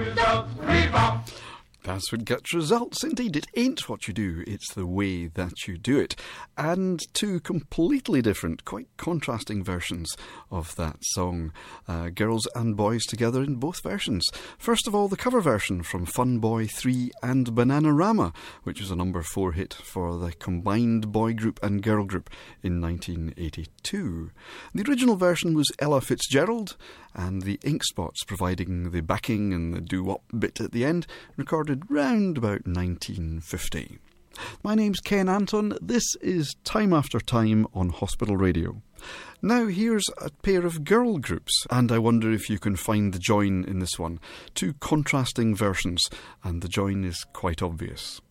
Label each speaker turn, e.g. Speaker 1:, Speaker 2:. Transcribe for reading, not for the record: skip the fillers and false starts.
Speaker 1: results. Bebop.
Speaker 2: That's what gets results. Indeed, it ain't what you do, it's the way that you do it. And two completely different, quite contrasting versions of that song. Girls and boys together in both versions. First of all, the cover version from Fun Boy 3 and Bananarama, which was a number 4 hit for the combined boy group and girl group in 1982. The original version was Ella Fitzgerald, and the Ink Spots providing the backing and the doo-wop bit at the end, recorded round about 1950. My name's Ken Anton. This is Time After Time on Hospital Radio. Now here's a pair of girl groups, and I wonder if you can find the join in this one. Two contrasting versions, and the join is quite obvious.